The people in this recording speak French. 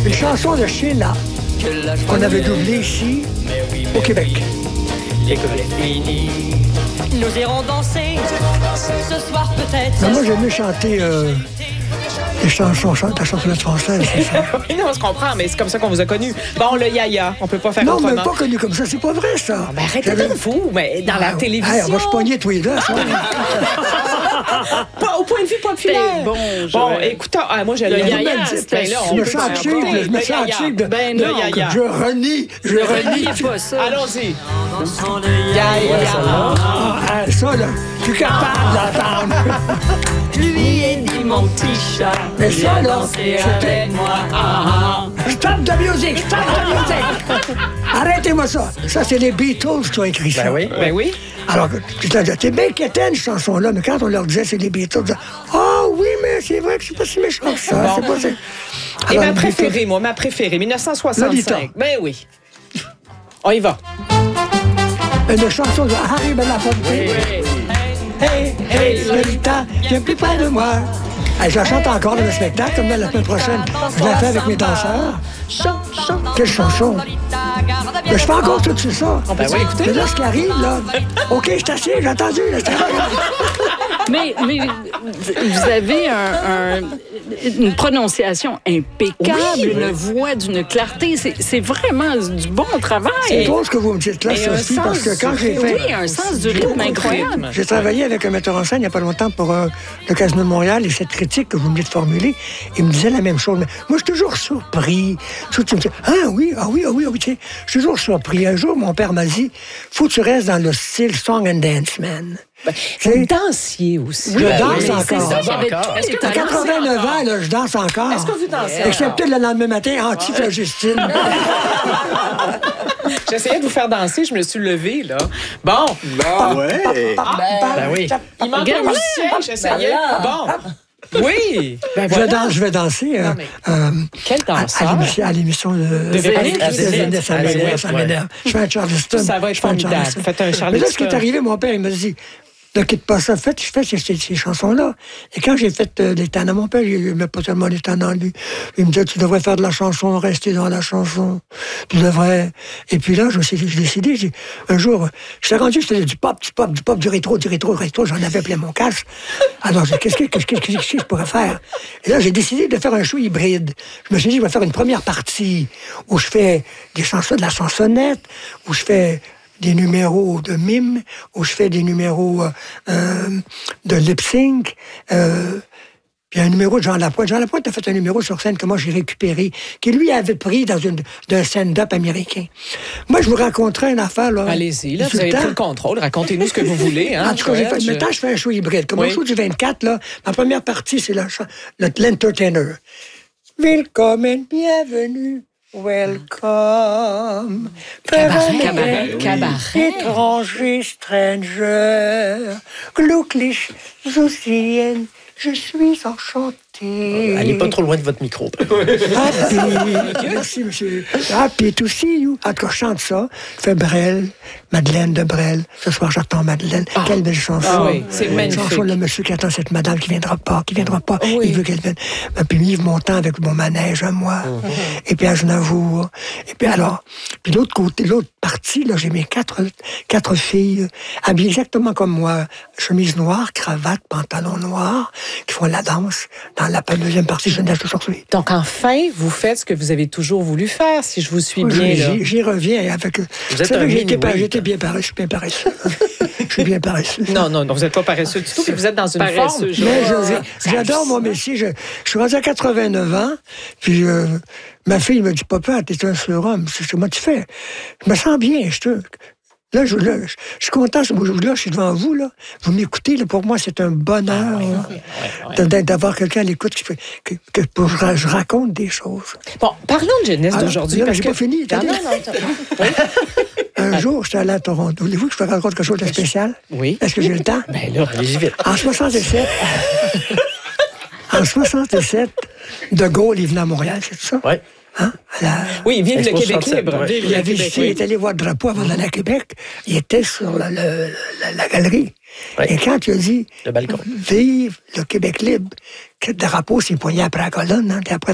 Une chanson de Sheila qu'on avait doublée ici, au Québec. L'école est finie. Nous irons danser ce soir peut-être. Mais moi, j'aime mieux chanter les chansons, la chansonnette française, c'est ça. Oui, non, on se comprend, mais c'est comme ça qu'on vous a connus. Bon, le yaya, on peut pas faire Non, autrement. mais pas connu comme ça, c'est pas vrai, ça. Mais arrêtez de vous, mais dans la télévision. Hey, on va se pogner tous les deux, ça. Pas au point de vue populaire. Bon, écoutez, moi, j'ai le yaya, on je me peut sens faire cheap, écouter. je me Le sens yaya. cheap. Ben non, yaya. Je renie. pas ça. Allons-y. Yaya. Ah, ça, là, je suis capable d'entendre. Lui est dit mon petit chat. Mais ça, là, Danser c'était... avec moi. Ah, ah. Stop the music, stop the music. Arrêtez-moi ça. Ça, c'est les Beatles qui ont écrit ça. Ben oui. Alors, c'est bien qu'était une chanson-là, mais quand on leur disait c'est les Beatles, ils disaient, oui, mais c'est vrai que c'est pas si méchant que ça. Bon. C'est pas... Et Alors, ma préférée, moi, 1965. Lolita. Ben oui. On y va. Une chanson de Harry Belafonte. Hey, hey, Lolita, viens plus près de moi. Hey, je la chante encore dans le spectacle, comme la semaine prochaine. Je la fais avec mes danseurs. Quelle chanson! Mais je fais encore tout ça. On peut écouter? Mais là, ce qui arrive, là... OK, je t'assieds, j'ai entendu. Là, Mais vous avez une prononciation impeccable, une voix d'une clarté. C'est vraiment du bon travail. C'est drôle ce que vous me dites là, Et un Sophie, parce que sens quand du j'ai fait... Oui, un sens du rythme incroyable. J'ai travaillé avec un metteur en scène il n'y a pas longtemps pour le Casino de Montréal et cette critique que vous me dites formuler, il me disait la même chose. Mais moi, je suis toujours surpris. Tu me dis, oui, tiens. Je suis toujours surpris. Un jour, mon père m'a dit, faut que tu restes dans le style Song and Dance Man. Vous dansiez aussi. Je danse encore. C'est ça, il y avait Est-ce que tout À le 89 ans, là, je danse encore. Est-ce que vous dansez? Excepté le lendemain matin, anti-Justine. J'essayais de vous faire danser, je me suis levée, là. Bon. Ouais. Ben oui. Il manque un musicien, j'essayais. Bon. Oui. Ben voilà. Je vais danser. Non, mais quel danseur? À l'émission de Véronique. Ça m'énerve. Je fais un Charleston. Ça va être formidable. Faites un Charleston. Mais là, ce qui est arrivé, mon père, il m'a dit, ne quitte pas ça. Je fais ces chansons-là. Et quand j'ai fait les tannants, mon père, il n'aimait pas tellement les tannants, lui. Il me disait, tu devrais faire de la chanson, rester dans la chanson. Tu devrais... Et puis là, j'ai décidé, un jour, je suis rendu, je faisais du pop, du rétro. J'en avais plein mon casque. Alors, qu'est-ce que je pourrais faire? Et là, j'ai décidé de faire un show hybride. Je me suis dit, je vais faire une première partie où je fais des chansons de la chansonnette, où je fais des numéros de mime, où je fais des numéros de lip-sync, puis un numéro de Jean Lapointe. Jean Lapointe a fait un numéro sur scène que moi j'ai récupéré, qui lui avait pris d'un stand-up américain. Moi, je vous raconterai une affaire, là. Allez-y, là, vous avez pris le contrôle. Racontez-nous ce que vous voulez. Hein, en tout cas, maintenant, je fais un show hybride. Comme au show du 24, là, ma première partie, c'est l'entertainer. Willkommen, bienvenue. Welcome. Cabaret. Étranger, stranger. Glücklich zu sehen. Je suis enchanté. Allez pas trop loin de votre micro. Happy. Merci, monsieur. Happy to see you. En tout cas, je chante ça. Je fais Brel, Madeleine de Brel. Ce soir, j'attends Madeleine. Quelle belle chanson. Ah oui, c'est magnifique. Chanson, le monsieur qui attend cette madame qui viendra pas. Oui. Il veut qu'elle vienne. Puis, il livre mon temps avec mon manège à moi. Et puis, à Genavour. Et puis, alors, puis l'autre côté, l'autre partie, là, j'ai mes quatre filles habillées exactement comme moi. Chemise noire, cravate, pantalon noir, qui font la danse dans la deuxième partie Jeunesse aujourd'hui. Donc, enfin, vous faites ce que vous avez toujours voulu faire, si je vous suis bien, là. J'y reviens avec... Vous êtes un J'étais bien paresseux, je suis bien paresseux. Je suis bien paresseux. Non, vous n'êtes pas paresseux du tout, mais vous êtes dans une Paresseux, forme. Mais j'adore mon métier. Je suis rendu à 89 ans, puis ma fille me dit, papa, t'es un surhomme. Comment tu fais? Je me sens bien, Là, je suis content, là, je suis devant vous, là. Vous m'écoutez, là, pour moi, c'est un bonheur d'avoir quelqu'un à l'écoute que je raconte des choses. Bon, parlons de jeunesse d'aujourd'hui. J'ai pas fini. Non. Un jour, j'étais allé à Toronto. Voulez-vous que je vous raconte quelque chose de spécial? Oui. Est-ce que j'ai le temps? Ben là, allez-y vite. En 67, De Gaulle, il venait à Montréal, c'est tout ça? Oui. Hein? Oui, vive le Expo Québec 67, libre. ouais. Vive Il le avait Québec, ici, il est allé voir le drapeau avant d'aller à Québec. Il était sur la galerie. Oui. Et quand il a dit Le balcon. « Vive le Québec libre », que le drapeau s'est poigné après la colonne, hein, après